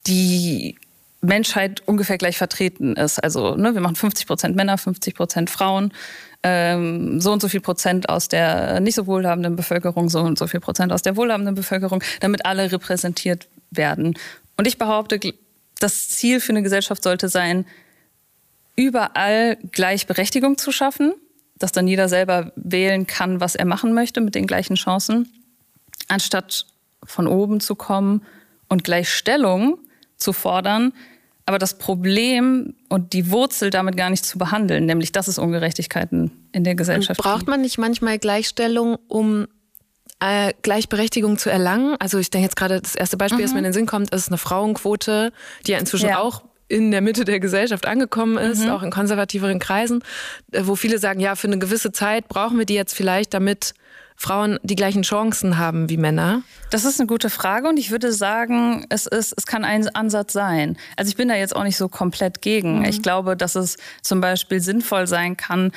die Menschheit ungefähr gleich vertreten ist. Also wir machen 50% Männer, 50% Frauen, so und so viel Prozent aus der nicht so wohlhabenden Bevölkerung, so und so viel Prozent aus der wohlhabenden Bevölkerung, damit alle repräsentiert werden. Und ich behaupte, das Ziel für eine Gesellschaft sollte sein, überall Gleichberechtigung zu schaffen, dass dann jeder selber wählen kann, was er machen möchte mit den gleichen Chancen, anstatt von oben zu kommen und Gleichstellung zu fordern, aber das Problem und die Wurzel damit gar nicht zu behandeln, nämlich dass es Ungerechtigkeiten in der Gesellschaft gibt. Braucht man nicht manchmal Gleichstellung, um Gleichberechtigung zu erlangen? Also ich denke jetzt gerade, das erste Beispiel, das mir in den Sinn kommt, ist eine Frauenquote, die ja inzwischen auch in der Mitte der Gesellschaft angekommen ist, auch in konservativeren Kreisen, wo viele sagen, ja, für eine gewisse Zeit brauchen wir die jetzt vielleicht, damit Frauen die gleichen Chancen haben wie Männer? Das ist eine gute Frage und ich würde sagen, es kann ein Ansatz sein. Also ich bin da jetzt auch nicht so komplett gegen. Ich glaube, dass es zum Beispiel sinnvoll sein kann,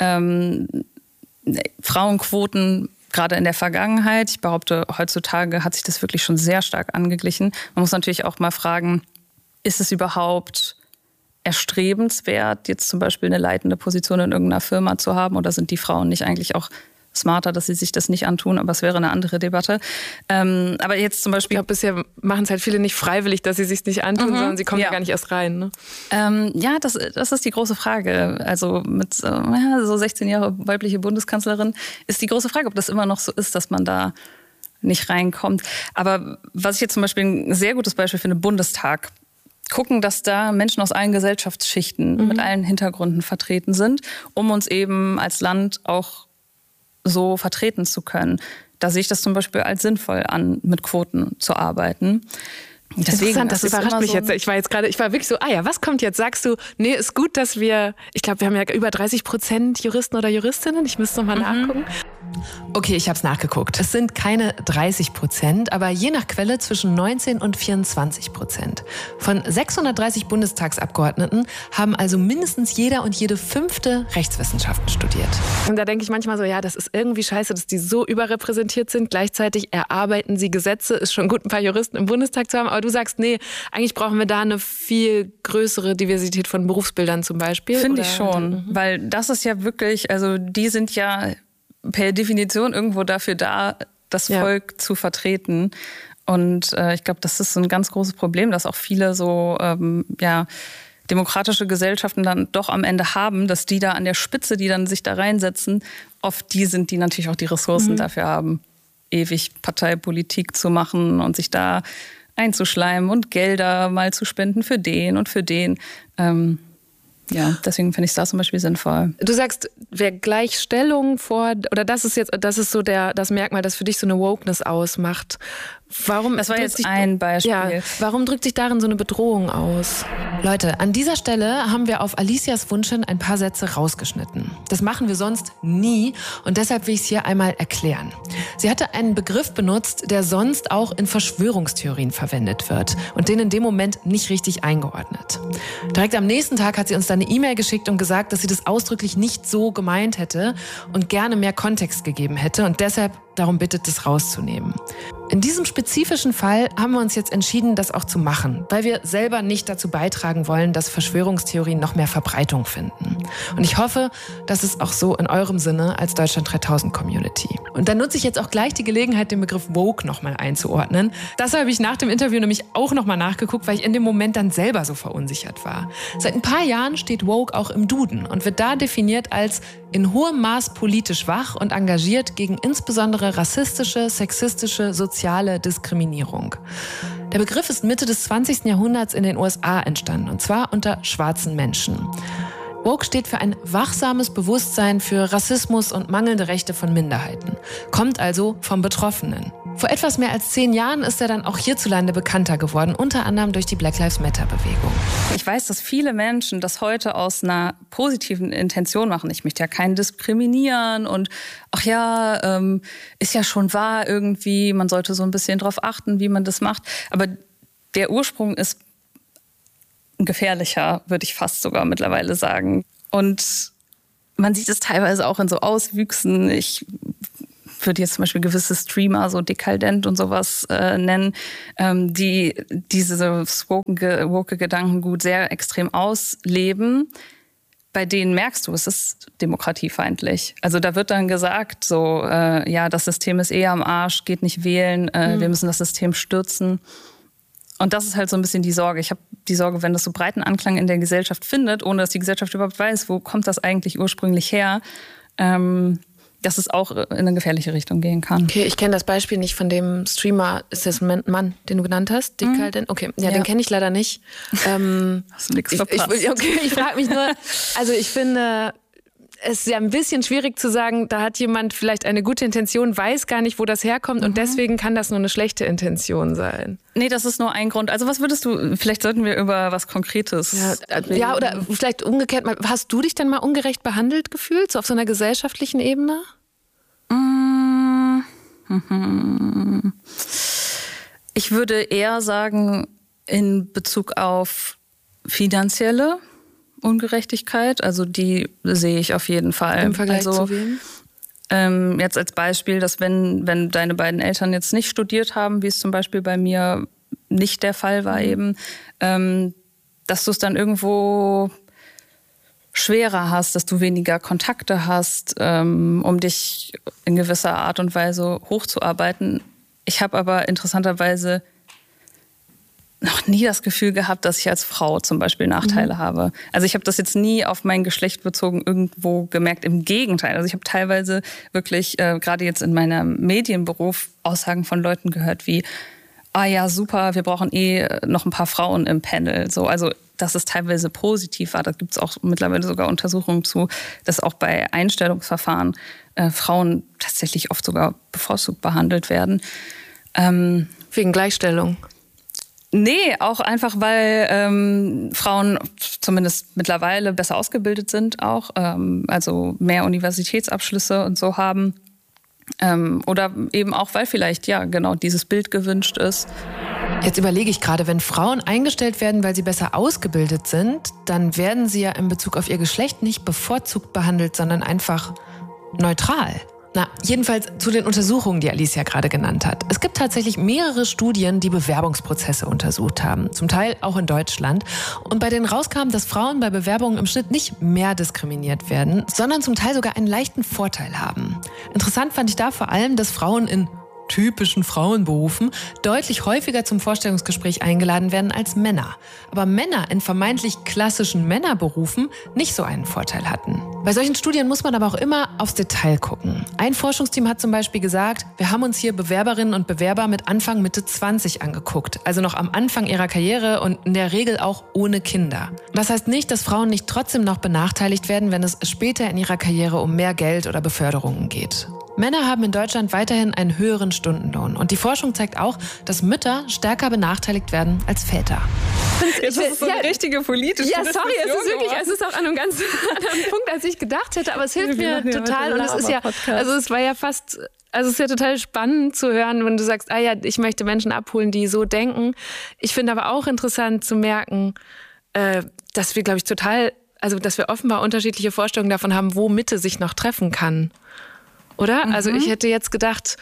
Frauenquoten gerade in der Vergangenheit, ich behaupte, heutzutage hat sich das wirklich schon sehr stark angeglichen. Man muss natürlich auch mal fragen, ist es überhaupt erstrebenswert, jetzt zum Beispiel eine leitende Position in irgendeiner Firma zu haben oder sind die Frauen nicht eigentlich auch smarter, dass sie sich das nicht antun, aber es wäre eine andere Debatte. Aber jetzt zum Beispiel... Ich glaube, bisher machen es halt viele nicht freiwillig, dass sie sich nicht antun, sondern sie kommen ja gar nicht erst rein. Ne? Ja, das ist die große Frage. Also mit so 16 Jahre weibliche Bundeskanzlerin ist die große Frage, ob das immer noch so ist, dass man da nicht reinkommt. Aber was ich jetzt zum Beispiel ein sehr gutes Beispiel finde, Bundestag. Gucken, dass da Menschen aus allen Gesellschaftsschichten mit allen Hintergründen vertreten sind, um uns eben als Land auch so vertreten zu können. Da sehe ich das zum Beispiel als sinnvoll an, mit Quoten zu arbeiten. Deswegen, interessant, das überrascht mich jetzt. Ich war wirklich so, was kommt jetzt? Sagst du, nee, ist gut, dass wir haben ja über 30% Juristen oder Juristinnen. Ich müsste noch mal nachgucken. Okay, ich habe es nachgeguckt. Es sind keine 30%, aber je nach Quelle zwischen 19 und 24%. Von 630 Bundestagsabgeordneten haben also mindestens jeder und jede 5. Rechtswissenschaften studiert. Und da denke ich manchmal so, das ist irgendwie scheiße, dass die so überrepräsentiert sind. Gleichzeitig erarbeiten sie Gesetze. Ist schon gut, ein paar Juristen im Bundestag zu haben. Aber du sagst, nee, eigentlich brauchen wir da eine viel größere Diversität von Berufsbildern zum Beispiel. Finde ich schon, weil das ist ja wirklich, also die sind ja per Definition irgendwo dafür da, das Volk zu vertreten. Und ich glaube, das ist ein ganz großes Problem, dass auch viele so demokratische Gesellschaften dann doch am Ende haben, dass die da an der Spitze, die dann sich da reinsetzen, oft die sind, die natürlich auch die Ressourcen dafür haben, ewig Parteipolitik zu machen und sich da einzuschleimen und Gelder mal zu spenden für den und für den. Deswegen finde ich es da zum Beispiel sinnvoll. Du sagst, wer Gleichstellung das ist so das Merkmal, das für dich so eine Wokeness ausmacht. Das war jetzt ein Beispiel. Ja, warum drückt sich darin so eine Bedrohung aus? Leute, an dieser Stelle haben wir auf Alicias Wunsch hin ein paar Sätze rausgeschnitten. Das machen wir sonst nie und deshalb will ich es hier einmal erklären. Sie hatte einen Begriff benutzt, der sonst auch in Verschwörungstheorien verwendet wird und den in dem Moment nicht richtig eingeordnet. Direkt am nächsten Tag hat sie uns dann eine E-Mail geschickt und gesagt, dass sie das ausdrücklich nicht so gemeint hätte und gerne mehr Kontext gegeben hätte und deshalb darum bittet, das rauszunehmen. In diesem spezifischen Fall haben wir uns jetzt entschieden, das auch zu machen, weil wir selber nicht dazu beitragen wollen, dass Verschwörungstheorien noch mehr Verbreitung finden. Und ich hoffe, das ist auch so in eurem Sinne als Deutschland 3000 Community. Und dann nutze ich jetzt auch gleich die Gelegenheit, den Begriff Woke nochmal einzuordnen. Das habe ich nach dem Interview nämlich auch nochmal nachgeguckt, weil ich in dem Moment dann selber so verunsichert war. Seit ein paar Jahren steht Woke auch im Duden und wird da definiert als in hohem Maß politisch wach und engagiert gegen insbesondere rassistische, sexistische, soziale Diskriminierung. Der Begriff ist Mitte des 20. Jahrhunderts in den USA entstanden, und zwar unter schwarzen Menschen. Woke steht für ein wachsames Bewusstsein für Rassismus und mangelnde Rechte von Minderheiten, kommt also vom Betroffenen. Vor etwas mehr als 10 Jahren ist er dann auch hierzulande bekannter geworden, unter anderem durch die Black Lives Matter-Bewegung. Ich weiß, dass viele Menschen das heute aus einer positiven Intention machen. Ich möchte ja keinen diskriminieren und ist ja schon wahr irgendwie, man sollte so ein bisschen drauf achten, wie man das macht. Aber der Ursprung ist gefährlicher, würde ich fast sogar mittlerweile sagen. Und man sieht es teilweise auch in so Auswüchsen. Ich würde jetzt zum Beispiel gewisse Streamer so dekadent und sowas nennen, die dieses woke Gedankengut sehr extrem ausleben. Bei denen merkst du, es ist demokratiefeindlich. Also da wird dann gesagt, so ja, das System ist am Arsch, geht nicht wählen, wir müssen das System stürzen. Und das ist halt so ein bisschen die Sorge. Ich habe die Sorge, wenn das so breiten Anklang in der Gesellschaft findet, ohne dass die Gesellschaft überhaupt weiß, wo kommt das eigentlich ursprünglich her, dass es auch in eine gefährliche Richtung gehen kann. Okay, ich kenne das Beispiel nicht von dem Streamer. Ist das ein Mann, den du genannt hast? Dekadent? Okay, ja, den kenne ich leider nicht. Hast du nichts verpasst. Ich frage mich nur, also ich finde, es ist ja ein bisschen schwierig zu sagen, da hat jemand vielleicht eine gute Intention, weiß gar nicht, wo das herkommt und deswegen kann das nur eine schlechte Intention sein. Nee, das ist nur ein Grund. Also was würdest du, vielleicht sollten wir über was Konkretes reden. Ja, oder vielleicht umgekehrt, hast du dich denn mal ungerecht behandelt gefühlt, so auf so einer gesellschaftlichen Ebene? Ich würde eher sagen, in Bezug auf finanzielle Ungerechtigkeit, also die sehe ich auf jeden Fall. Im Vergleich zu wem? Jetzt als Beispiel, dass wenn deine beiden Eltern jetzt nicht studiert haben, wie es zum Beispiel bei mir nicht der Fall war eben, dass du es dann irgendwo schwerer hast, dass du weniger Kontakte hast, um dich in gewisser Art und Weise hochzuarbeiten. Ich habe aber interessanterweise noch nie das Gefühl gehabt, dass ich als Frau zum Beispiel Nachteile habe. Also ich habe das jetzt nie auf mein Geschlecht bezogen irgendwo gemerkt. Im Gegenteil. Also ich habe teilweise wirklich, gerade jetzt in meinem Medienberuf, Aussagen von Leuten gehört wie, ah ja, super, wir brauchen noch ein paar Frauen im Panel. So, also dass es teilweise positiv war. Da gibt es auch mittlerweile sogar Untersuchungen zu, dass auch bei Einstellungsverfahren Frauen tatsächlich oft sogar bevorzugt behandelt werden. Wegen Gleichstellung? Nee, auch einfach, weil Frauen zumindest mittlerweile besser ausgebildet sind auch, also mehr Universitätsabschlüsse und so haben. Oder eben auch, weil vielleicht, ja, genau dieses Bild gewünscht ist. Jetzt überlege ich gerade, wenn Frauen eingestellt werden, weil sie besser ausgebildet sind, dann werden sie ja in Bezug auf ihr Geschlecht nicht bevorzugt behandelt, sondern einfach neutral. Na, jedenfalls zu den Untersuchungen, die Alicia gerade genannt hat. Es gibt tatsächlich mehrere Studien, die Bewerbungsprozesse untersucht haben. Zum Teil auch in Deutschland. Und bei denen rauskam, dass Frauen bei Bewerbungen im Schnitt nicht mehr diskriminiert werden, sondern zum Teil sogar einen leichten Vorteil haben. Interessant fand ich da vor allem, dass Frauen in typischen Frauenberufen deutlich häufiger zum Vorstellungsgespräch eingeladen werden als Männer. Aber Männer in vermeintlich klassischen Männerberufen nicht so einen Vorteil hatten. Bei solchen Studien muss man aber auch immer aufs Detail gucken. Ein Forschungsteam hat zum Beispiel gesagt, wir haben uns hier Bewerberinnen und Bewerber mit Anfang, Mitte 20 angeguckt. Also noch am Anfang ihrer Karriere und in der Regel auch ohne Kinder. Das heißt nicht, dass Frauen nicht trotzdem noch benachteiligt werden, wenn es später in ihrer Karriere um mehr Geld oder Beförderungen geht. Männer haben in Deutschland weiterhin einen höheren Stundenlohn. Und die Forschung zeigt auch, dass Mütter stärker benachteiligt werden als Väter. Jetzt ist es so eine richtige politische Diskussion. Ja, sorry, es ist auch an einem ganz anderen Punkt, als ich gedacht hätte. Aber es hilft mir total. Und es ist ja, es ist ja total spannend zu hören, wenn du sagst, ah ja, ich möchte Menschen abholen, die so denken. Ich finde aber auch interessant zu merken, dass wir, glaube ich, dass wir offenbar unterschiedliche Vorstellungen davon haben, wo Mitte sich noch treffen kann. Oder? Also ich hätte jetzt gedacht,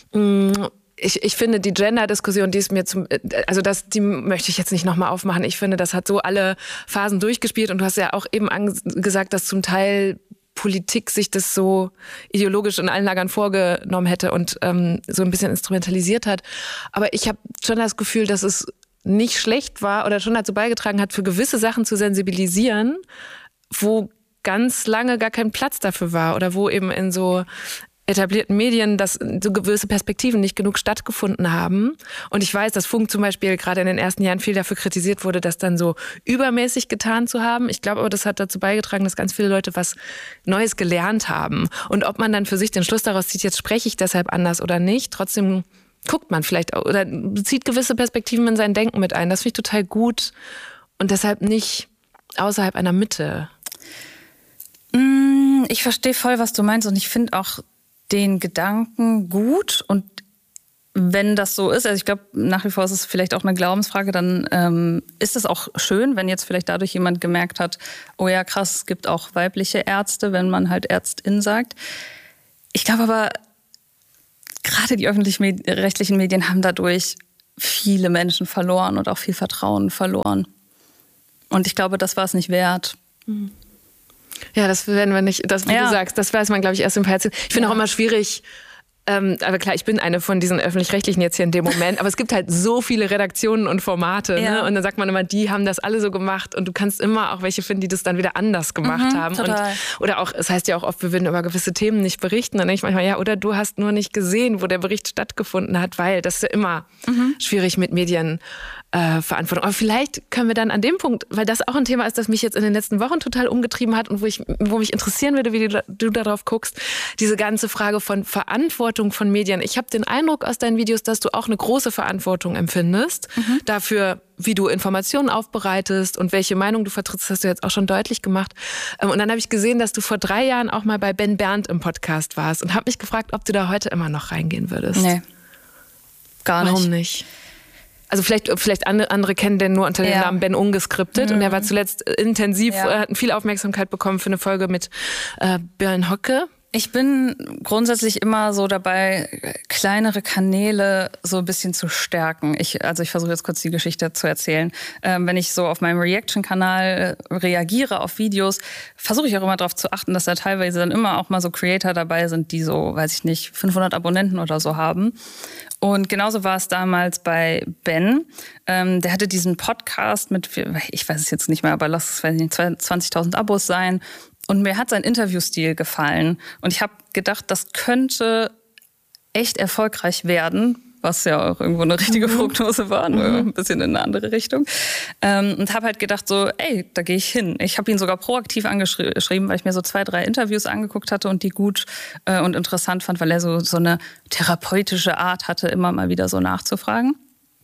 ich finde die Gender-Diskussion, die ist mir die möchte ich jetzt nicht nochmal aufmachen. Ich finde, das hat so alle Phasen durchgespielt und du hast ja auch eben gesagt, dass zum Teil Politik sich das so ideologisch in allen Lagern vorgenommen hätte und so ein bisschen instrumentalisiert hat. Aber ich habe schon das Gefühl, dass es nicht schlecht war oder schon dazu beigetragen hat, für gewisse Sachen zu sensibilisieren, wo ganz lange gar kein Platz dafür war oder wo eben in so etablierten Medien so gewisse Perspektiven nicht genug stattgefunden haben. Und ich weiß, dass Funk zum Beispiel gerade in den ersten Jahren viel dafür kritisiert wurde, das dann so übermäßig getan zu haben. Ich glaube aber, das hat dazu beigetragen, dass ganz viele Leute was Neues gelernt haben. Und ob man dann für sich den Schluss daraus zieht, jetzt spreche ich deshalb anders oder nicht, trotzdem guckt man vielleicht oder zieht gewisse Perspektiven in sein Denken mit ein. Das finde ich total gut und deshalb nicht außerhalb einer Mitte. Ich verstehe voll, was du meinst und ich finde auch den Gedanken gut und wenn das so ist, also ich glaube nach wie vor ist es vielleicht auch eine Glaubensfrage, dann ist es auch schön, wenn jetzt vielleicht dadurch jemand gemerkt hat, oh ja krass, es gibt auch weibliche Ärzte, wenn man halt Ärztin sagt. Ich glaube aber, gerade die öffentlich-rechtlichen Medien haben dadurch viele Menschen verloren und auch viel Vertrauen verloren. Und ich glaube, das war es nicht wert. Ja, das werden wir nicht, das, wie du sagst, das weiß man, glaube ich, erst im Fernsehen. Ich finde auch immer schwierig, aber klar, ich bin eine von diesen Öffentlich-Rechtlichen jetzt hier in dem Moment, aber es gibt halt so viele Redaktionen und Formate, ne? Und dann sagt man immer, die haben das alle so gemacht und du kannst immer auch welche finden, die das dann wieder anders gemacht haben. Total. Oder auch, es heißt ja auch oft, wir würden über gewisse Themen nicht berichten. Dann denke ich manchmal, ja, oder du hast nur nicht gesehen, wo der Bericht stattgefunden hat, weil das ist ja immer schwierig mit Medienverantwortung. Aber vielleicht können wir dann an dem Punkt, weil das auch ein Thema ist, das mich jetzt in den letzten Wochen total umgetrieben hat und wo mich interessieren würde, wie du darauf guckst, diese ganze Frage von Verantwortung von Medien. Ich habe den Eindruck aus deinen Videos, dass du auch eine große Verantwortung empfindest dafür, wie du Informationen aufbereitest und welche Meinung du vertrittst, das hast du jetzt auch schon deutlich gemacht. Und dann habe ich gesehen, dass du vor 3 Jahren auch mal bei Ben Berndt im Podcast warst und habe mich gefragt, ob du da heute immer noch reingehen würdest. Nee, gar nicht. Warum nicht? Also vielleicht andere kennen den nur unter dem Namen Ben Ungeskriptet und er war zuletzt intensiv, hat viel Aufmerksamkeit bekommen für eine Folge mit Björn Höcke. Ich bin grundsätzlich immer so dabei, kleinere Kanäle so ein bisschen zu stärken. Ich versuche jetzt kurz die Geschichte zu erzählen. Wenn ich so auf meinem Reaction-Kanal reagiere auf Videos, versuche ich auch immer darauf zu achten, dass da teilweise dann immer auch mal so Creator dabei sind, die so, weiß ich nicht, 500 Abonnenten oder so haben. Und genauso war es damals bei Ben. Der hatte diesen Podcast mit, ich weiß es jetzt nicht mehr, aber lass es 20.000 Abos sein. Und mir hat sein Interviewstil gefallen. Und ich habe gedacht, das könnte echt erfolgreich werden, was ja auch irgendwo eine richtige Prognose war, nur ein bisschen in eine andere Richtung. Und habe halt gedacht so, ey, da gehe ich hin. Ich habe ihn sogar proaktiv angeschrieben, weil ich mir so 2, 3 Interviews angeguckt hatte und die gut und interessant fand, weil er so eine therapeutische Art hatte, immer mal wieder so nachzufragen.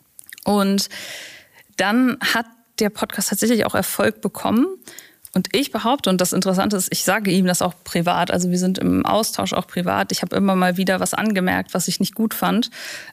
Und dann hat der Podcast tatsächlich auch Erfolg bekommen. Und ich behaupte, und das Interessante ist, ich sage ihm das auch privat, also wir sind im Austausch auch privat, ich habe immer mal wieder was angemerkt, was ich nicht gut fand,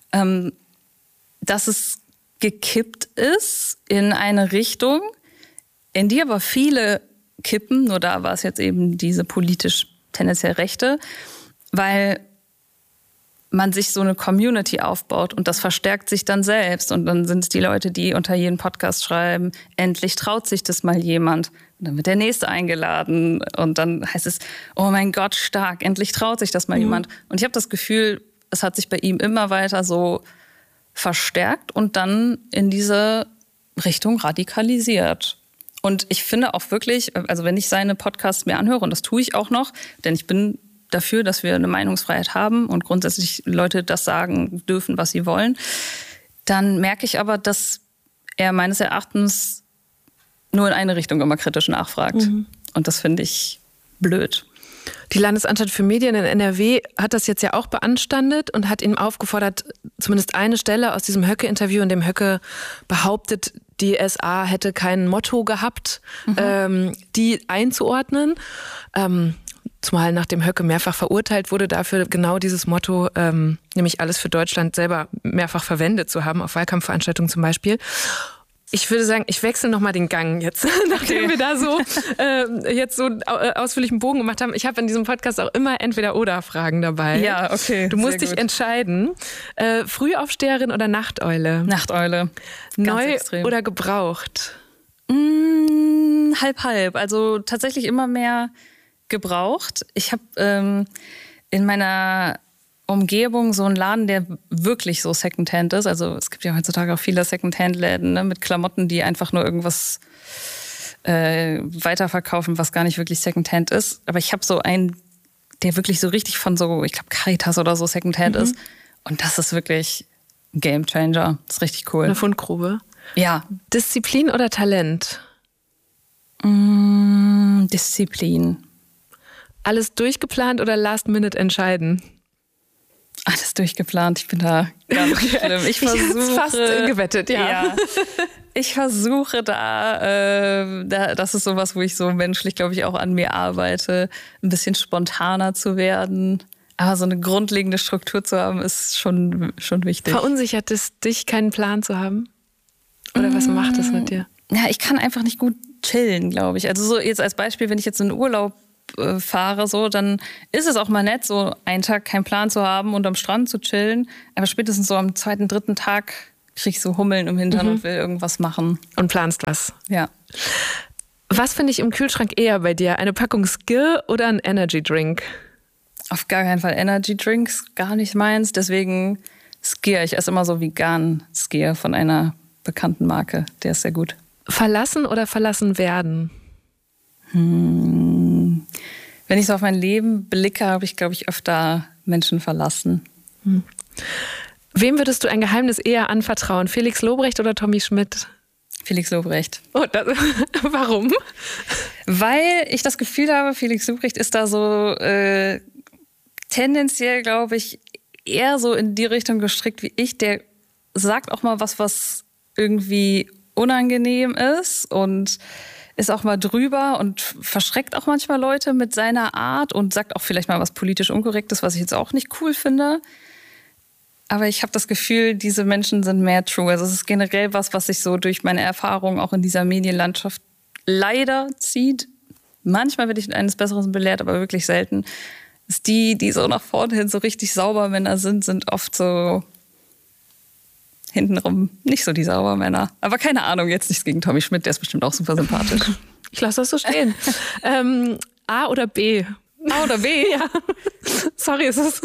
dass es gekippt ist in eine Richtung, in die aber viele kippen, nur da war es jetzt eben diese politisch tendenziell Rechte, weil man sich so eine Community aufbaut und das verstärkt sich dann selbst. Und dann sind es die Leute, die unter jeden Podcast schreiben, endlich traut sich das mal jemand. Und dann wird der Nächste eingeladen und dann heißt es, oh mein Gott, stark, endlich traut sich das mal jemand. Und ich habe das Gefühl, es hat sich bei ihm immer weiter so verstärkt und dann in diese Richtung radikalisiert. Und ich finde auch wirklich, also wenn ich seine Podcasts mir anhöre, und das tue ich auch noch, denn ich bin dafür, dass wir eine Meinungsfreiheit haben und grundsätzlich Leute das sagen dürfen, was sie wollen, dann merke ich aber, dass er meines Erachtens nur in eine Richtung immer kritisch nachfragt. Und das finde ich blöd. Die Landesanstalt für Medien in NRW hat das jetzt ja auch beanstandet und hat ihm aufgefordert, zumindest eine Stelle aus diesem Höcke-Interview, in dem Höcke behauptet, die SA hätte kein Motto gehabt, die einzuordnen. Zumal nachdem Höcke mehrfach verurteilt wurde, dafür genau dieses Motto, nämlich alles für Deutschland, selber mehrfach verwendet zu haben, auf Wahlkampfveranstaltungen zum Beispiel. Ich würde sagen, ich wechsle nochmal den Gang jetzt, nachdem wir da so jetzt so ausführlichen Bogen gemacht haben. Ich habe in diesem Podcast auch immer Entweder-Oder-Fragen dabei. Ja, okay. Du musst dich entscheiden. Frühaufsteherin oder Nachteule? Nachteule. Neu extrem. Oder gebraucht? Halb. Also tatsächlich immer mehr gebraucht. Ich habe in meiner Umgebung so einen Laden, der wirklich so Secondhand ist. Also es gibt ja heutzutage auch viele Secondhand-Läden, ne, mit Klamotten, die einfach nur irgendwas weiterverkaufen, was gar nicht wirklich Secondhand ist. Aber ich habe so einen, der wirklich so richtig von so, ich glaube Caritas oder so Secondhand ist. Und das ist wirklich ein Gamechanger. Das ist richtig cool. Eine Fundgrube? Ja. Disziplin oder Talent? Disziplin. Alles durchgeplant oder last minute entscheiden? Alles durchgeplant. Ich bin da ganz schlimm. Ich versuche fast gewettet, ja. Ich versuche das ist sowas, wo ich so menschlich, glaube ich, auch an mir arbeite, ein bisschen spontaner zu werden. Aber so eine grundlegende Struktur zu haben, ist schon wichtig. Verunsichert es dich, keinen Plan zu haben? Oder was macht es mit dir? Ja, ich kann einfach nicht gut chillen, glaube ich. Also so jetzt als Beispiel, wenn ich jetzt in Urlaub fahre, so, dann ist es auch mal nett, so einen Tag keinen Plan zu haben und am Strand zu chillen. Aber spätestens so am 2., 3. Tag krieg ich so Hummeln im Hintern und will irgendwas machen. Und planst was. Ja. Was finde ich im Kühlschrank eher bei dir? Eine Packung Skir oder ein Energy Drink? Auf gar keinen Fall Energy Drinks, gar nicht meins. Deswegen Skir. Ich esse immer so vegan Skir von einer bekannten Marke. Der ist sehr gut. Verlassen oder verlassen werden? Wenn ich so auf mein Leben blicke, habe ich, glaube ich, öfter Menschen verlassen. Wem würdest du ein Geheimnis eher anvertrauen? Felix Lobrecht oder Tommy Schmidt? Felix Lobrecht. Oh, warum? Weil ich das Gefühl habe, Felix Lobrecht ist da so tendenziell, glaube ich, eher so in die Richtung gestrickt wie ich. Der sagt auch mal was irgendwie unangenehm ist und ist auch mal drüber und verschreckt auch manchmal Leute mit seiner Art und sagt auch vielleicht mal was politisch Unkorrektes, was ich jetzt auch nicht cool finde. Aber ich habe das Gefühl, diese Menschen sind mehr true. Also es ist generell was sich so durch meine Erfahrungen auch in dieser Medienlandschaft leider zieht. Manchmal werde ich eines Besseren belehrt, aber wirklich selten. Ist die so nach vorne hin so richtig Saubermänner sind oft so hintenrum nicht so die Saubermänner. Aber keine Ahnung, jetzt nichts gegen Tommy Schmidt, der ist bestimmt auch super sympathisch. Ich lasse das so stehen. A oder B? A oder B? Ja. Sorry, ist es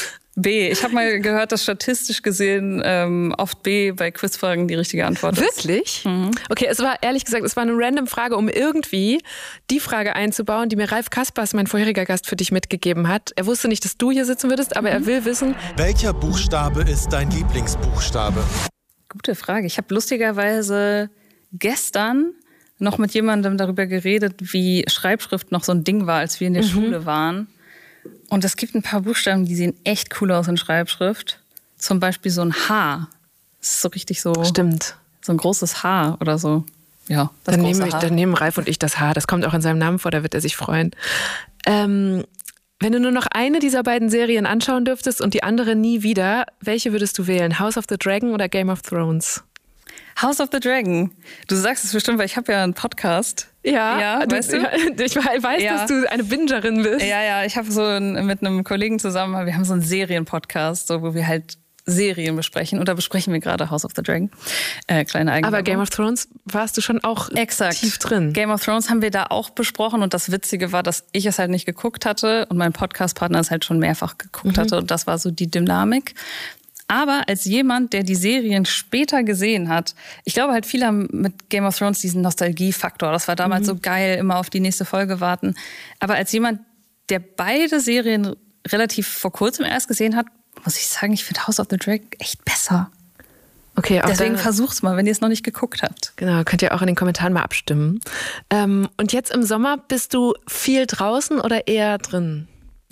B. Ich habe mal gehört, dass statistisch gesehen oft B bei Quizfragen die richtige Antwort ist. Wirklich? Mhm. Okay, es war ehrlich gesagt, es war eine random Frage, um irgendwie die Frage einzubauen, die mir Ralf Kaspers, mein vorheriger Gast, für dich mitgegeben hat. Er wusste nicht, dass du hier sitzen würdest, aber er will wissen... Welcher Buchstabe ist dein Lieblingsbuchstabe? Gute Frage. Ich habe lustigerweise gestern noch mit jemandem darüber geredet, wie Schreibschrift noch so ein Ding war, als wir in der Schule waren. Und es gibt ein paar Buchstaben, die sehen echt cool aus in Schreibschrift. Zum Beispiel so ein H. Das ist so richtig so... Stimmt. So ein großes H oder so. Ja, dann nehmen Ralf und ich das H. Das kommt auch in seinem Namen vor, da wird er sich freuen. Wenn du nur noch eine dieser beiden Serien anschauen dürftest und die andere nie wieder, welche würdest du wählen? House of the Dragon oder Game of Thrones? House of the Dragon. Du sagst es bestimmt, weil ich habe ja einen Podcast. Ja, weißt du? Ich weiß, dass du eine Bingerin bist. Ja, ich habe mit einem Kollegen zusammen, wir haben so einen Serienpodcast, so, wo wir halt Serien besprechen. Und da besprechen wir gerade House of the Dragon. Kleine Eigenwerbung. Aber Game of Thrones warst du schon auch tief drin. Game of Thrones haben wir da auch besprochen. Und das Witzige war, dass ich es halt nicht geguckt hatte und mein Podcastpartner es halt schon mehrfach geguckt hatte. Und das war so die Dynamik. Aber als jemand, der die Serien später gesehen hat, ich glaube halt viele haben mit Game of Thrones diesen Nostalgiefaktor. Das war damals so geil, immer auf die nächste Folge warten. Aber als jemand, der beide Serien relativ vor kurzem erst gesehen hat, muss ich sagen, ich finde House of the Dragon echt besser. Okay, auch deswegen versucht's mal, wenn ihr es noch nicht geguckt habt. Genau, könnt ihr auch in den Kommentaren mal abstimmen. Und jetzt im Sommer bist du viel draußen oder eher drin?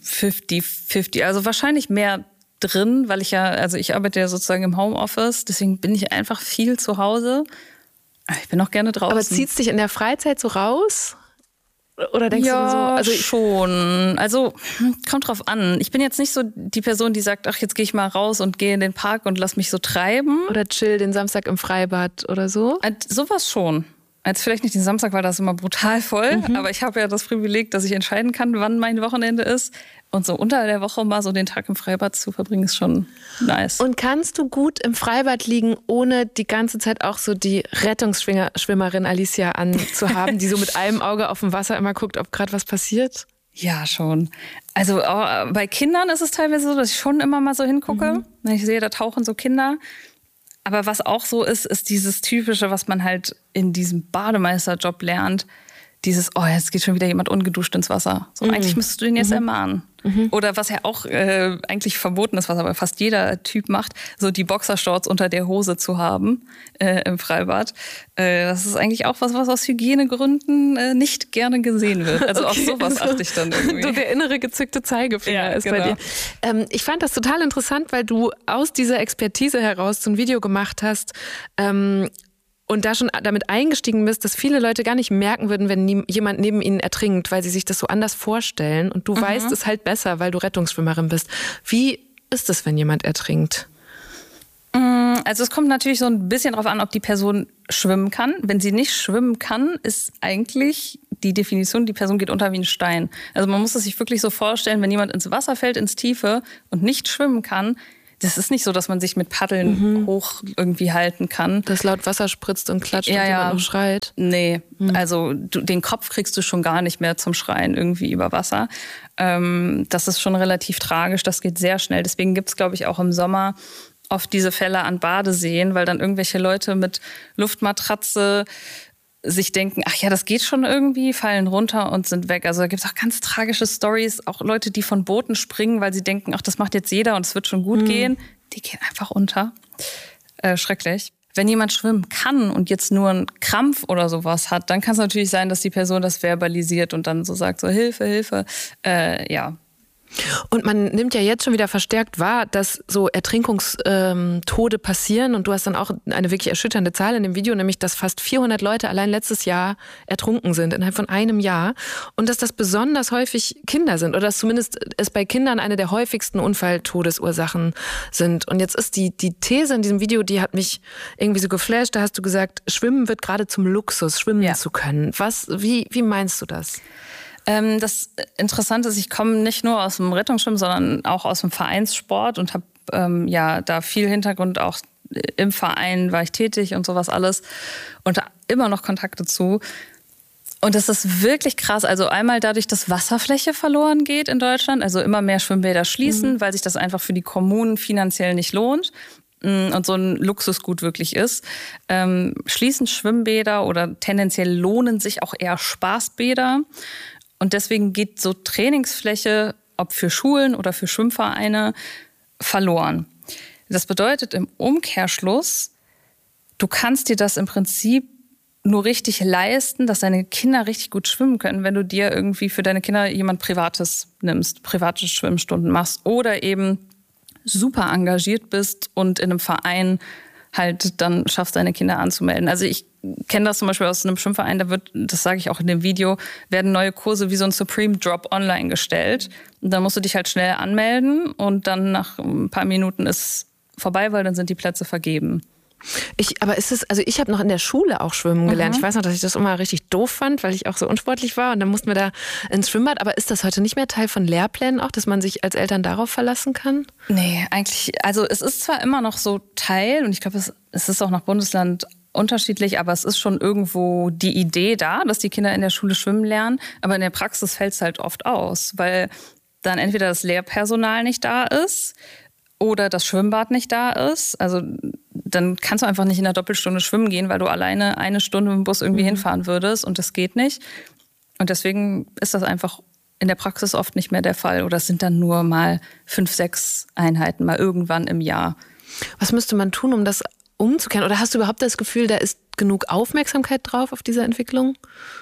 50-50, also wahrscheinlich mehr drin, weil ich arbeite ja sozusagen im Homeoffice, deswegen bin ich einfach viel zu Hause. Ich bin auch gerne draußen. Aber zieht's dich in der Freizeit so raus? Oder denkst du so? Also schon. Also kommt drauf an. Ich bin jetzt nicht so die Person, die sagt, ach, jetzt gehe ich mal raus und gehe in den Park und lass mich so treiben. Oder chill den Samstag im Freibad oder so? Sowas schon. Als vielleicht nicht den Samstag, weil das immer brutal voll. Aber ich habe ja das Privileg, dass ich entscheiden kann, wann mein Wochenende ist. Und so unter der Woche mal so den Tag im Freibad zu verbringen, ist schon nice. Und kannst du gut im Freibad liegen, ohne die ganze Zeit auch so die Rettungsschwimmerin Alicia anzuhaben, die so mit einem Auge auf dem Wasser immer guckt, ob gerade was passiert? Ja, schon. Also bei Kindern ist es teilweise so, dass ich schon immer mal so hingucke. Wenn ich sehe, da tauchen so Kinder. Aber was auch so ist, ist dieses Typische, was man halt in diesem Bademeisterjob lernt. Dieses, oh, jetzt geht schon wieder jemand ungeduscht ins Wasser. So, eigentlich müsstest du den jetzt ermahnen. Oder was ja auch eigentlich verboten ist, was aber fast jeder Typ macht, so die Boxershorts unter der Hose zu haben im Freibad. Das ist eigentlich auch was aus Hygienegründen nicht gerne gesehen wird. Also auf sowas achte ich dann irgendwie. So der innere gezückte Zeigefinger ist bei dir. Ich fand das total interessant, weil du aus dieser Expertise heraus so ein Video gemacht hast, und da schon damit eingestiegen bist, dass viele Leute gar nicht merken würden, wenn jemand neben ihnen ertrinkt, weil sie sich das so anders vorstellen. Und du weißt es halt besser, weil du Rettungsschwimmerin bist. Wie ist es, wenn jemand ertrinkt? Also es kommt natürlich so ein bisschen drauf an, ob die Person schwimmen kann. Wenn sie nicht schwimmen kann, ist eigentlich die Definition, die Person geht unter wie ein Stein. Also man muss es sich wirklich so vorstellen, wenn jemand ins Wasser fällt, ins Tiefe und nicht schwimmen kann, das ist nicht so, dass man sich mit Paddeln hoch irgendwie halten kann. Das laut Wasser spritzt und klatscht und jemand noch schreit. Nee, also den Kopf kriegst du schon gar nicht mehr zum Schreien irgendwie über Wasser. Das ist schon relativ tragisch, das geht sehr schnell. Deswegen gibt es, glaube ich, auch im Sommer oft diese Fälle an Badeseen, weil dann irgendwelche Leute mit Luftmatratze sich denken, ach ja, das geht schon irgendwie, fallen runter und sind weg. Also da gibt es auch ganz tragische Storys, auch Leute, die von Booten springen, weil sie denken, ach, das macht jetzt jeder und es wird schon gut gehen. Die gehen einfach unter. Schrecklich. Wenn jemand schwimmen kann und jetzt nur einen Krampf oder sowas hat, dann kann es natürlich sein, dass die Person das verbalisiert und dann so sagt, so Hilfe, Hilfe. Ja. Und man nimmt ja jetzt schon wieder verstärkt wahr, dass so Ertrinkungstode passieren. Und du hast dann auch eine wirklich erschütternde Zahl in dem Video, nämlich dass fast 400 Leute allein letztes Jahr ertrunken sind, innerhalb von einem Jahr. Und dass das besonders häufig Kinder sind oder dass zumindest es bei Kindern eine der häufigsten Unfalltodesursachen sind. Und jetzt ist die These in diesem Video, die hat mich irgendwie so geflasht. Da hast du gesagt, Schwimmen wird gerade zum Luxus, schwimmen zu können. Wie meinst du das? Das Interessante ist, ich komme nicht nur aus dem Rettungsschwimmen, sondern auch aus dem Vereinssport und habe da viel Hintergrund, auch im Verein war ich tätig und sowas alles und immer noch Kontakte zu. Und das ist wirklich krass. Also einmal dadurch, dass Wasserfläche verloren geht in Deutschland, also immer mehr Schwimmbäder schließen, weil sich das einfach für die Kommunen finanziell nicht lohnt und so ein Luxusgut wirklich ist. Schließen Schwimmbäder oder tendenziell lohnen sich auch eher Spaßbäder. Und deswegen geht so Trainingsfläche, ob für Schulen oder für Schwimmvereine, verloren. Das bedeutet im Umkehrschluss, du kannst dir das im Prinzip nur richtig leisten, dass deine Kinder richtig gut schwimmen können, wenn du dir irgendwie für deine Kinder jemand Privates nimmst, private Schwimmstunden machst oder eben super engagiert bist und in einem Verein halt dann schaffst, deine Kinder anzumelden. Also ich kenne das zum Beispiel aus einem Schwimmverein, da wird, das sage ich auch in dem Video, werden neue Kurse wie so ein Supreme Drop online gestellt. Und dann musst du dich halt schnell anmelden und dann nach ein paar Minuten ist vorbei, weil dann sind die Plätze vergeben. Ich habe noch in der Schule auch schwimmen gelernt. Ich weiß noch, dass ich das immer richtig doof fand, weil ich auch so unsportlich war und dann mussten wir da ins Schwimmbad. Aber ist das heute nicht mehr Teil von Lehrplänen auch, dass man sich als Eltern darauf verlassen kann? Nee, eigentlich, also es ist zwar immer noch so Teil und ich glaube, es ist auch nach Bundesland unterschiedlich, aber es ist schon irgendwo die Idee da, dass die Kinder in der Schule schwimmen lernen, aber in der Praxis fällt es halt oft aus, weil dann entweder das Lehrpersonal nicht da ist oder das Schwimmbad nicht da ist. Also dann kannst du einfach nicht in einer Doppelstunde schwimmen gehen, weil du alleine eine Stunde mit dem Bus irgendwie hinfahren würdest und das geht nicht. Und deswegen ist das einfach in der Praxis oft nicht mehr der Fall oder es sind dann nur mal 5, 6 Einheiten, mal irgendwann im Jahr. Was müsste man tun, um das umzukehren? Oder hast du überhaupt das Gefühl, da ist genug Aufmerksamkeit drauf auf diese Entwicklung?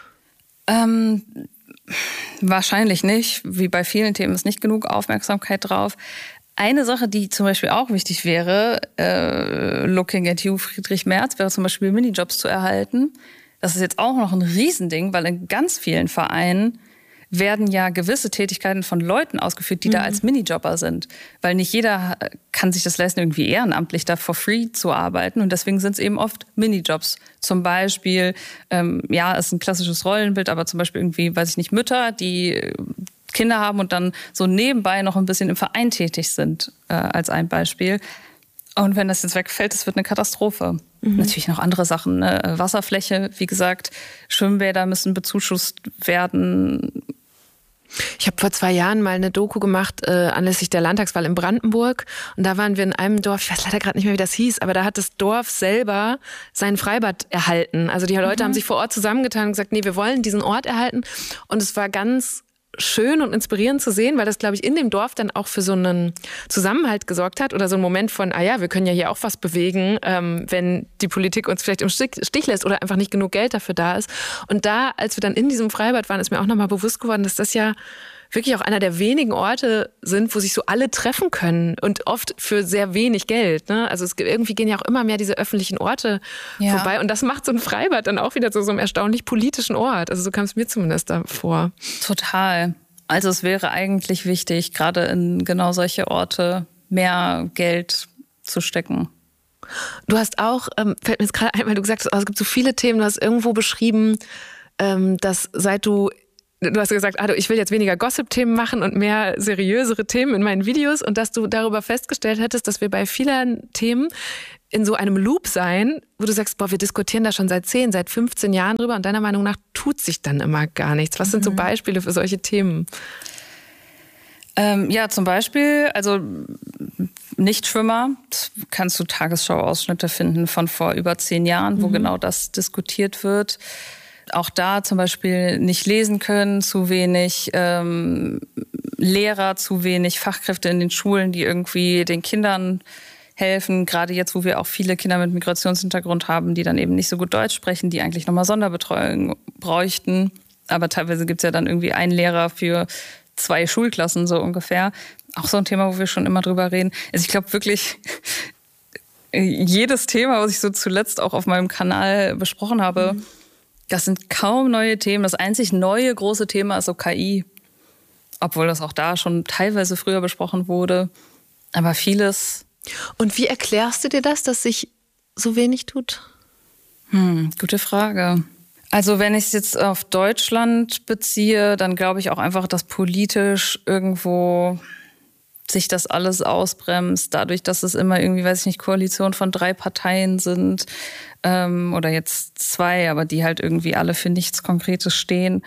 Wahrscheinlich nicht. Wie bei vielen Themen ist nicht genug Aufmerksamkeit drauf. Eine Sache, die zum Beispiel auch wichtig wäre, looking at you, Friedrich Merz, wäre zum Beispiel Minijobs zu erhalten. Das ist jetzt auch noch ein Riesending, weil in ganz vielen Vereinen werden ja gewisse Tätigkeiten von Leuten ausgeführt, die da als Minijobber sind. Weil nicht jeder kann sich das leisten, irgendwie ehrenamtlich da for free zu arbeiten. Und deswegen sind es eben oft Minijobs. Zum Beispiel, ist ein klassisches Rollenbild, aber zum Beispiel irgendwie, weiß ich nicht, Mütter, die Kinder haben und dann so nebenbei noch ein bisschen im Verein tätig sind, als ein Beispiel. Und wenn das jetzt wegfällt, das wird eine Katastrophe. Natürlich noch andere Sachen, ne? Wasserfläche, wie gesagt, Schwimmbäder müssen bezuschusst werden. Ich habe vor 2 Jahren mal eine Doku gemacht anlässlich der Landtagswahl in Brandenburg und da waren wir in einem Dorf, ich weiß leider gerade nicht mehr, wie das hieß, aber da hat das Dorf selber sein Freibad erhalten. Also die Leute haben sich vor Ort zusammengetan und gesagt, nee, wir wollen diesen Ort erhalten und es war ganz schön und inspirierend zu sehen, weil das, glaube ich, in dem Dorf dann auch für so einen Zusammenhalt gesorgt hat oder so einen Moment von, wir können ja hier auch was bewegen, wenn die Politik uns vielleicht im Stich lässt oder einfach nicht genug Geld dafür da ist. Und da, als wir dann in diesem Freibad waren, ist mir auch nochmal bewusst geworden, dass das ja wirklich auch einer der wenigen Orte sind, wo sich so alle treffen können und oft für sehr wenig Geld. Ne? Also irgendwie gehen ja auch immer mehr diese öffentlichen Orte vorbei und das macht so ein Freibad dann auch wieder zu so einem erstaunlich politischen Ort. Also so kam es mir zumindest da vor. Total. Also es wäre eigentlich wichtig, gerade in genau solche Orte mehr Geld zu stecken. Du hast auch, fällt mir jetzt gerade ein, weil du gesagt hast, es gibt so viele Themen, du hast irgendwo beschrieben, dass seit du hast gesagt, ich will jetzt weniger Gossip-Themen machen und mehr seriösere Themen in meinen Videos und dass du darüber festgestellt hättest, dass wir bei vielen Themen in so einem Loop sein, wo du sagst, wir diskutieren da schon seit 10, seit 15 Jahren drüber und deiner Meinung nach tut sich dann immer gar nichts. Was sind so Beispiele für solche Themen? Ja, zum Beispiel, also Nichtschwimmer, kannst du Tagesschau-Ausschnitte finden von vor über 10 Jahren, wo genau das diskutiert wird. Auch da zum Beispiel nicht lesen können, zu wenig Lehrer, zu wenig Fachkräfte in den Schulen, die irgendwie den Kindern helfen. Gerade jetzt, wo wir auch viele Kinder mit Migrationshintergrund haben, die dann eben nicht so gut Deutsch sprechen, die eigentlich nochmal Sonderbetreuung bräuchten. Aber teilweise gibt's ja dann irgendwie einen Lehrer für 2 Schulklassen so ungefähr. Auch so ein Thema, wo wir schon immer drüber reden. Also ich glaube wirklich, jedes Thema, was ich so zuletzt auch auf meinem Kanal besprochen habe, das sind kaum neue Themen. Das einzig neue große Thema ist so KI. Obwohl das auch da schon teilweise früher besprochen wurde. Aber vieles. Und wie erklärst du dir das, dass sich so wenig tut? Gute Frage. Also wenn ich es jetzt auf Deutschland beziehe, dann glaube ich auch einfach, dass politisch irgendwo sich das alles ausbremst, dadurch, dass es immer irgendwie, weiß ich nicht, Koalition von 3 Parteien sind oder jetzt 2, aber die halt irgendwie alle für nichts Konkretes stehen.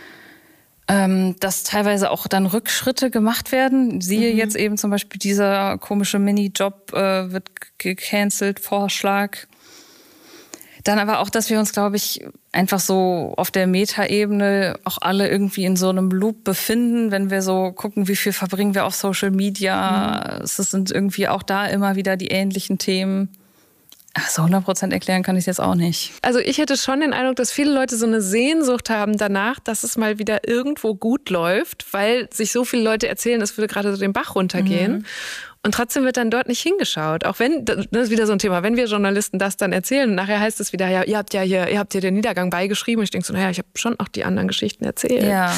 Dass teilweise auch dann Rückschritte gemacht werden. Siehe jetzt eben zum Beispiel dieser komische Minijob wird gecancelt, Vorschlag. Dann aber auch, dass wir uns, glaube ich, einfach so auf der Metaebene auch alle irgendwie in so einem Loop befinden, wenn wir so gucken, wie viel verbringen wir auf Social Media. Es sind irgendwie auch da immer wieder die ähnlichen Themen. So 100% erklären kann ich es jetzt auch nicht. Also ich hätte schon den Eindruck, dass viele Leute so eine Sehnsucht haben danach, dass es mal wieder irgendwo gut läuft, weil sich so viele Leute erzählen, es würde gerade so den Bach runtergehen. Und trotzdem wird dann dort nicht hingeschaut. Auch wenn, das ist wieder so ein Thema, wenn wir Journalisten das dann erzählen, und nachher heißt es wieder, ja, ihr habt hier den Niedergang beigeschrieben. Und ich denke so, naja, ich habe schon auch die anderen Geschichten erzählt. Ja.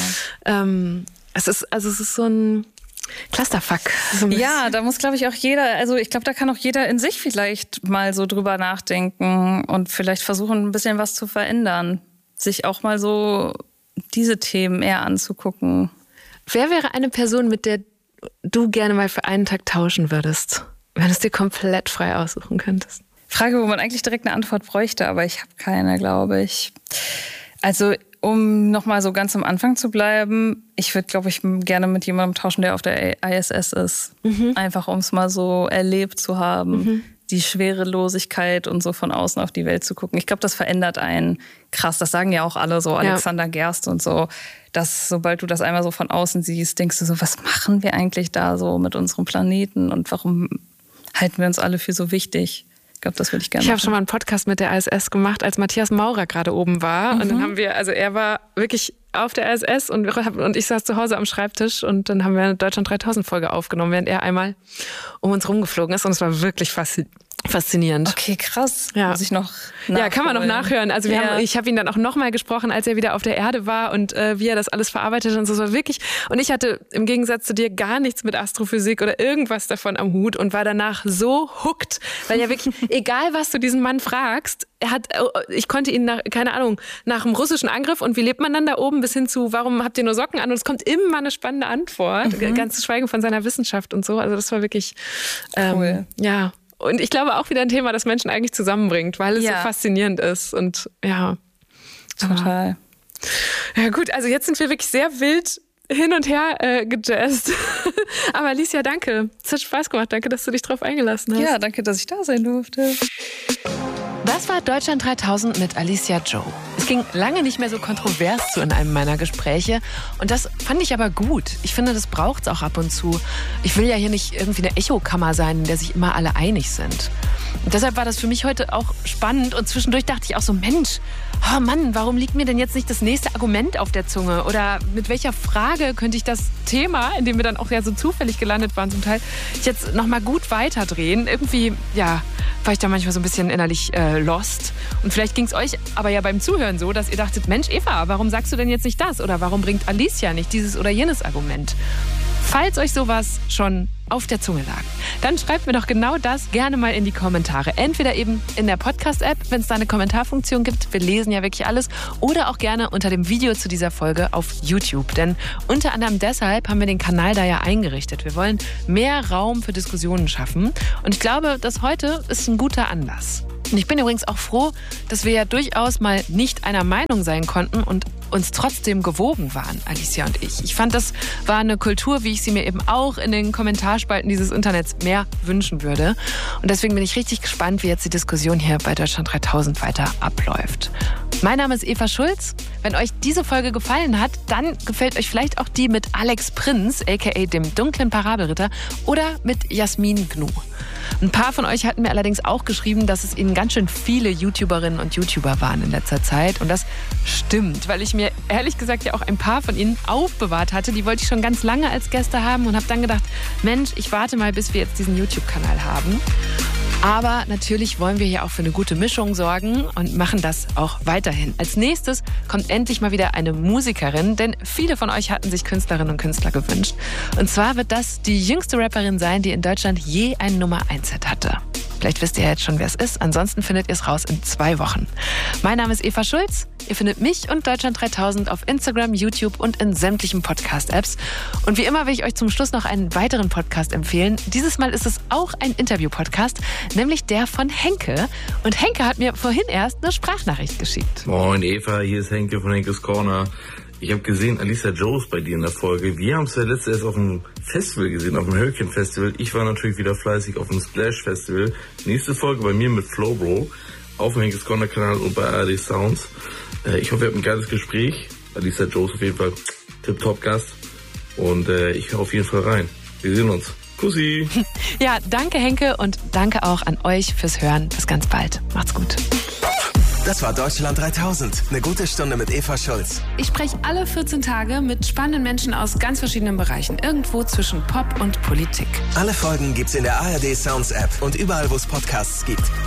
Es ist so ein Clusterfuck. So ja, da muss, glaube ich, auch jeder, also ich glaube, da kann auch jeder in sich vielleicht mal so drüber nachdenken und vielleicht versuchen, ein bisschen was zu verändern. Sich auch mal so diese Themen eher anzugucken. Wer wäre eine Person, mit der du gerne mal für einen Tag tauschen würdest, wenn du es dir komplett frei aussuchen könntest? Frage, wo man eigentlich direkt eine Antwort bräuchte, aber ich habe keine, glaube ich. Also, um nochmal so ganz am Anfang zu bleiben, ich würde, glaube ich, gerne mit jemandem tauschen, der auf der ISS ist. Einfach, um es mal so erlebt zu haben. Die Schwerelosigkeit und so von außen auf die Welt zu gucken. Ich glaube, das verändert einen krass. Das sagen ja auch alle so, Alexander Gerst und so, dass sobald du das einmal so von außen siehst, denkst du so, was machen wir eigentlich da so mit unserem Planeten und warum halten wir uns alle für so wichtig? Ich glaube, das würde ich gerne machen. Ich habe schon mal einen Podcast mit der ISS gemacht, als Matthias Maurer gerade oben war. Und dann haben wir, also er war wirklich auf der ISS und ich saß zu Hause am Schreibtisch und dann haben wir eine Deutschland 3000 Folge aufgenommen, während er einmal um uns rumgeflogen ist und es war wirklich faszinierend. Okay, krass. Ja. Muss ich noch nachholen. Ja, kann man noch nachhören. Also ich habe ihn dann auch nochmal gesprochen, als er wieder auf der Erde war und wie er das alles verarbeitet hat und so. Es war wirklich, und ich hatte im Gegensatz zu dir gar nichts mit Astrophysik oder irgendwas davon am Hut und war danach so hooked, weil ja wirklich, egal was du diesen Mann fragst, ich konnte ihn nach dem russischen Angriff und wie lebt man dann da oben bis hin zu, warum habt ihr nur Socken an? Und es kommt immer eine spannende Antwort, ganz zu schweigen von seiner Wissenschaft und so. Also das war wirklich, cool. Ja. Und ich glaube auch wieder ein Thema, das Menschen eigentlich zusammenbringt, weil es so faszinierend ist. Und ja. Total. Ja gut, also jetzt sind wir wirklich sehr wild hin und her gejazzt. Aber Alicia, danke. Es hat Spaß gemacht. Danke, dass du dich drauf eingelassen hast. Ja, danke, dass ich da sein durfte. Das war Deutschland 3000 mit Alicia Joe. Es ging lange nicht mehr so kontrovers zu in einem meiner Gespräche. Und das fand ich aber gut. Ich finde, das braucht's auch ab und zu. Ich will ja hier nicht irgendwie eine Echokammer sein, in der sich immer alle einig sind. Und deshalb war das für mich heute auch spannend. Und zwischendurch dachte ich auch so, Mensch, oh Mann, warum liegt mir denn jetzt nicht das nächste Argument auf der Zunge? Oder mit welcher Frage könnte ich das Thema, in dem wir dann auch ja so zufällig gelandet waren zum Teil, jetzt nochmal gut weiterdrehen? Irgendwie, ja, war ich da manchmal so ein bisschen innerlich lost. Und vielleicht ging es euch aber ja beim Zuhören so, dass ihr dachtet, Mensch, Eva, warum sagst du denn jetzt nicht das? Oder warum bringt Alicia nicht dieses oder jenes Argument? Falls euch sowas schon auf der Zunge lag, dann schreibt mir doch genau das gerne mal in die Kommentare. Entweder eben in der Podcast-App, wenn es da eine Kommentarfunktion gibt, wir lesen ja wirklich alles, oder auch gerne unter dem Video zu dieser Folge auf YouTube. Denn unter anderem deshalb haben wir den Kanal da ja eingerichtet. Wir wollen mehr Raum für Diskussionen schaffen und ich glaube, das heute ist ein guter Anlass. Und ich bin übrigens auch froh, dass wir ja durchaus mal nicht einer Meinung sein konnten und uns trotzdem gewogen waren, Alicia und ich. Ich fand, das war eine Kultur, wie ich sie mir eben auch in den Kommentarspalten dieses Internets mehr wünschen würde. Und deswegen bin ich richtig gespannt, wie jetzt die Diskussion hier bei Deutschland 3000 weiter abläuft. Mein Name ist Eva Schulz. Wenn euch diese Folge gefallen hat, dann gefällt euch vielleicht auch die mit Alex Prinz, a.k.a. dem dunklen Parabelritter, oder mit Jasmin Gnu. Ein paar von euch hatten mir allerdings auch geschrieben, dass es ihnen ganz schön viele YouTuberinnen und YouTuber waren in letzter Zeit. Und das stimmt, weil ich mir ehrlich gesagt ja auch ein paar von ihnen aufbewahrt hatte. Die wollte ich schon ganz lange als Gäste haben und habe dann gedacht, Mensch, ich warte mal, bis wir jetzt diesen YouTube-Kanal haben. Aber natürlich wollen wir hier auch für eine gute Mischung sorgen und machen das auch weiterhin. Als nächstes kommt endlich mal wieder eine Musikerin, denn viele von euch hatten sich Künstlerinnen und Künstler gewünscht. Und zwar wird das die jüngste Rapperin sein, die in Deutschland je einen Nummer-1-Hit hatte. Vielleicht wisst ihr ja jetzt schon, wer es ist. Ansonsten findet ihr es raus in 2 Wochen. Mein Name ist Eva Schulz. Ihr findet mich und Deutschland 3000 auf Instagram, YouTube und in sämtlichen Podcast-Apps. Und wie immer will ich euch zum Schluss noch einen weiteren Podcast empfehlen. Dieses Mal ist es auch ein Interview-Podcast, nämlich der von Henke. Und Henke hat mir vorhin erst eine Sprachnachricht geschickt. Moin Eva, hier ist Henke von Henkes Corner. Ich habe gesehen, Alicia Joe ist bei dir in der Folge. Wir haben es ja letztes erst auf dem Festival gesehen, auf dem Hölkchen Festival. Ich war natürlich wieder fleißig auf dem Splash Festival. Nächste Folge bei mir mit Flowbro auf dem Henkes Corner Kanal und bei ARD Sounds. Ich hoffe, ihr habt ein geiles Gespräch. Alicia Joe ist auf jeden Fall Tip-Top-Gast. Und ich höre auf jeden Fall rein. Wir sehen uns. Kussi. Ja, danke Henke und danke auch an euch fürs Hören. Bis ganz bald. Macht's gut. Das war Deutschland 3000. Eine gute Stunde mit Eva Schulz. Ich spreche alle 14 Tage mit spannenden Menschen aus ganz verschiedenen Bereichen. Irgendwo zwischen Pop und Politik. Alle Folgen gibt's in der ARD Sounds App und überall, wo es Podcasts gibt.